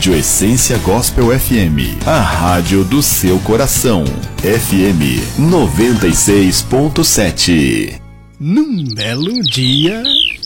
Rádio Essência Gospel FM, a rádio do seu coração. FM 96.7. Num belo dia,